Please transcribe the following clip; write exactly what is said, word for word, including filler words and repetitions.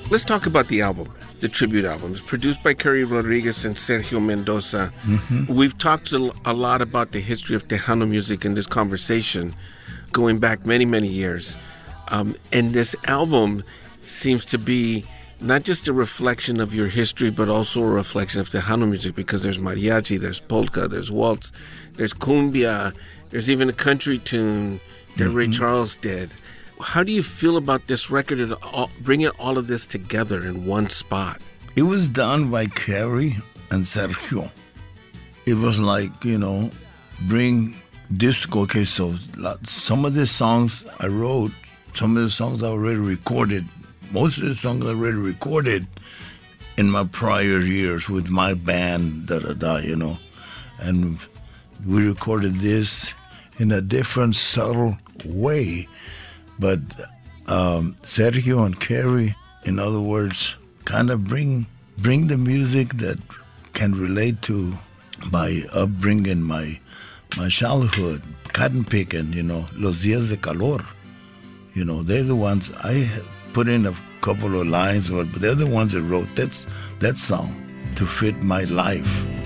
Let's talk about the album, the tribute album. It's produced by Kerry Rodriguez and Sergio Mendoza. Mm-hmm. We've talked a lot about the history of Tejano music in this conversation, going back many, many years. Um, and this album seems to be not just a reflection of your history, but also a reflection of Tejano music, because there's mariachi, there's polka, there's waltz, there's cumbia, there's even a country tune that mm-hmm. Ray Charles did. How do you feel about this record and all, bringing all of this together in one spot? It was done by Kerry and Sergio. It was like, you know, bring disco. Okay, so some of the songs I wrote, some of the songs I already recorded, most of the songs I already recorded in my prior years with my band, da da da, you know. And we recorded this in a different, subtle way. But um, Sergio and Kerry, in other words, kind of bring bring the music that can relate to my upbringing, my my childhood, cotton picking, you know, Los Días de Calor. You know, they're the ones I put in a couple of lines, but they're the ones that wrote that, that song to fit my life.